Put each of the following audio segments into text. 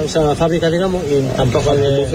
fábrica, digamos, y tampoco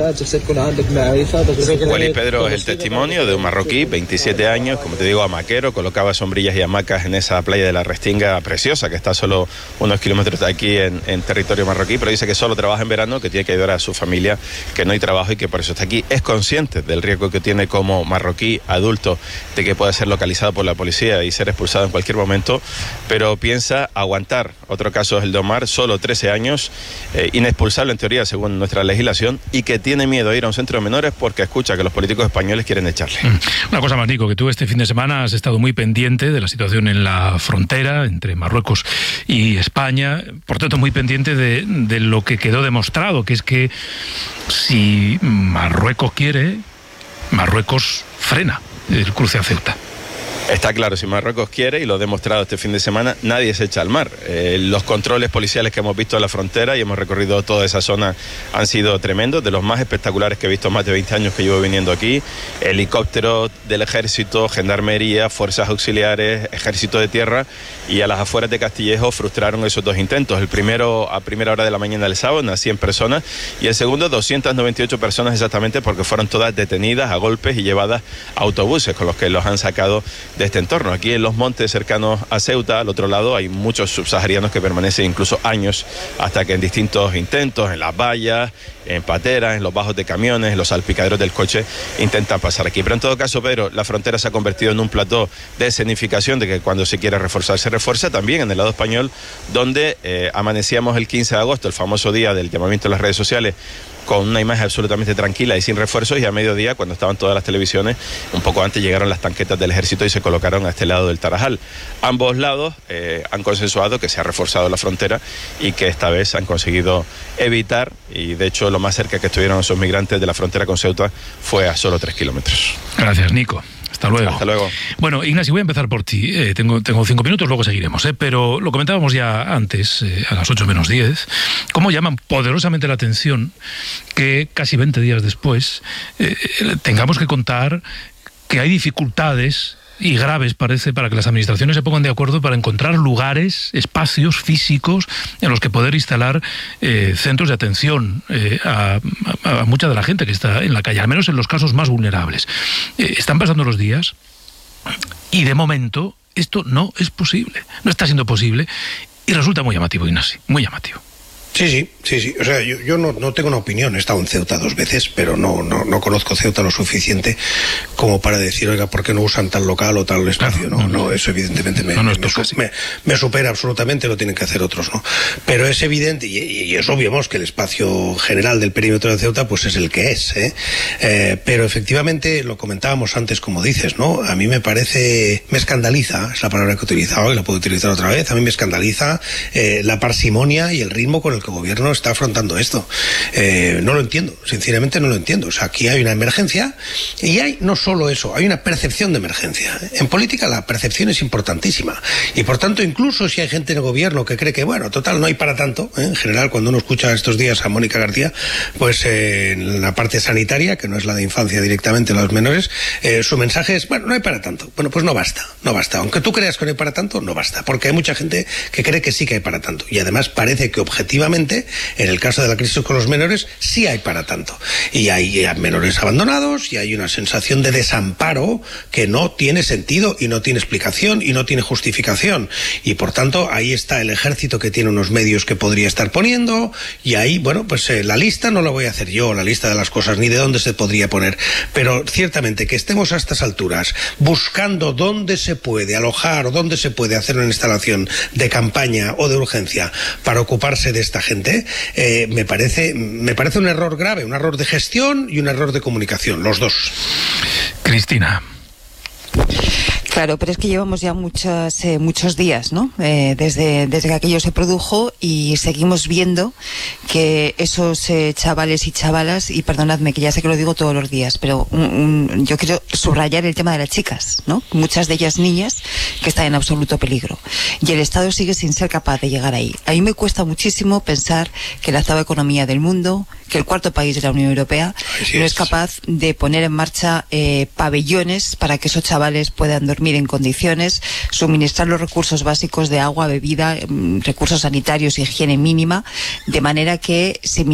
Wally Pedro es el testimonio de un marroquí, 27 años, como te digo, hamaquero, colocaba sombrillas y hamacas en esa playa de la Restinga preciosa, que está solo unos kilómetros de aquí en territorio marroquí, pero dice que solo trabaja en verano, que tiene que ayudar a su familia, que no hay trabajo y que por eso está aquí. Es consciente del riesgo que tiene como marroquí adulto de que pueda ser localizado por la policía y ser expulsado en cualquier momento, pero piensa aguantar. Otro caso es el de Omar, solo 13 años, inexpulsable en teoría según nuestra legislación, y que tiene miedo a ir a un centro de menores porque escucha que los políticos españoles quieren echarle. Una cosa más, Nico, que tú este fin de semana has estado muy pendiente de la situación en la frontera entre Marruecos y España, por tanto muy pendiente de lo que quedó demostrado, que es que si Marruecos quiere, Marruecos frena el cruce a Ceuta. Está claro, si Marruecos quiere, y lo ha demostrado este fin de semana, nadie se echa al mar. Los controles policiales que hemos visto en la frontera, y hemos recorrido toda esa zona, han sido tremendos, de los más espectaculares que he visto en más de 20 años que llevo viniendo aquí. Helicópteros del ejército, gendarmería, fuerzas auxiliares, ejército de tierra, y a las afueras de Castillejo frustraron esos dos intentos. El primero a primera hora de la mañana del sábado, unas 100 personas, y el segundo 298 personas exactamente, porque fueron todas detenidas a golpes y llevadas a autobuses con los que los han sacado de este entorno. Aquí en los montes cercanos a Ceuta, al otro lado, hay muchos subsaharianos que permanecen incluso años hasta que en distintos intentos, en las vallas, en pateras, en los bajos de camiones, en los salpicaderos del coche, intentan pasar aquí. Pero en todo caso, Pedro, la frontera se ha convertido en un plató de escenificación de que cuando se quiere reforzar, se refuerza. También en el lado español, donde amanecíamos el 15 de agosto, el famoso día del llamamiento en las redes sociales, con una imagen absolutamente tranquila y sin refuerzos, y a mediodía, cuando estaban todas las televisiones, un poco antes llegaron las tanquetas del ejército y se colocaron a este lado del Tarajal. Ambos lados han consensuado que se ha reforzado la frontera y que esta vez han conseguido evitar, y de hecho lo más cerca que estuvieron esos migrantes de la frontera con Ceuta fue a solo 3 kilómetros. Gracias, Nico. Hasta luego. Hasta luego. Bueno, Ignacio, voy a empezar por ti. Tengo 5 minutos, luego seguiremos. Pero lo comentábamos ya antes, a las 8 menos 10, cómo llaman poderosamente la atención que casi 20 días después tengamos que contar que hay dificultades, y graves parece, para que las administraciones se pongan de acuerdo para encontrar lugares, espacios físicos en los que poder instalar centros de atención a mucha de la gente que está en la calle, al menos en los casos más vulnerables. Están pasando los días y de momento esto no es posible, no está siendo posible, y resulta muy llamativo, Ignacio, muy llamativo. Sí. O sea, yo no tengo una opinión. He estado en Ceuta 2 veces, pero no conozco Ceuta lo suficiente como para decir, oiga, ¿por qué no usan tal local o tal espacio? No, eso evidentemente me supera absolutamente, lo tienen que hacer otros, ¿no? Pero es evidente, y es obvio, que el espacio general del perímetro de Ceuta pues es el que es, pero efectivamente, lo comentábamos antes, como dices, ¿no? A mí me escandaliza, es la palabra que he utilizado y la puedo utilizar otra vez, a mí me escandaliza la parsimonia y el ritmo con el que el gobierno está afrontando esto. No lo entiendo, sinceramente no lo entiendo. O sea, aquí hay una emergencia y hay no solo eso, hay una percepción de emergencia. En política la percepción es importantísima y por tanto, incluso si hay gente en el gobierno que cree que, bueno, total, no hay para tanto, en general, cuando uno escucha estos días a Mónica García, pues en la parte sanitaria, que no es la de infancia directamente, los menores, su mensaje es, bueno, no hay para tanto. Bueno, pues no basta. Aunque tú creas que no hay para tanto, no basta, porque hay mucha gente que cree que sí que hay para tanto, y además parece que objetivamente, en el caso de la crisis con los menores, sí hay para tanto. Y hay menores abandonados, y hay una sensación de desamparo que no tiene sentido y no tiene explicación y no tiene justificación. Y por tanto, ahí está el ejército, que tiene unos medios que podría estar poniendo, y ahí, bueno, pues la lista no la voy a hacer yo, la lista de las cosas, ni de dónde se podría poner. Pero ciertamente que estemos a estas alturas buscando dónde se puede alojar o dónde se puede hacer una instalación de campaña o de urgencia para ocuparse de esta gente, me parece un error grave, un error de gestión y un error de comunicación, los dos. Cristina. Claro, pero es que llevamos ya muchos días, ¿no? Desde que aquello se produjo, y seguimos viendo que esos chavales y chavalas, y perdonadme que ya sé que lo digo todos los días, pero yo quiero subrayar el tema de las chicas, ¿no? Muchas de ellas niñas que están en absoluto peligro. Y el Estado sigue sin ser capaz de llegar ahí. A mí me cuesta muchísimo pensar que la octava economía del mundo, que el cuarto país de la Unión Europea, no es capaz de poner en marcha pabellones para que esos chavales puedan dormir en condiciones, suministrar los recursos básicos de agua, bebida, recursos sanitarios y higiene mínima, de manera que se